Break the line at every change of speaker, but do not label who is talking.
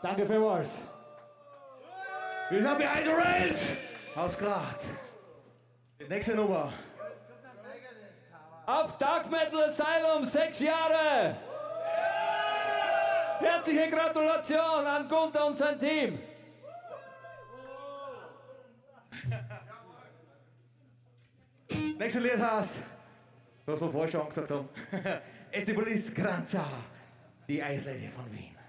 Danke vielmals. Wir sind Behind the Rails aus Graz. Die nächste Nummer.
Auf Dark Metal Asylum 6 Jahre. Herzliche Gratulation an Gunther und sein Team.
Nächste Lied heißt, was wir vorher schon gesagt haben, Estipolis Granza, die Eislady von Wien.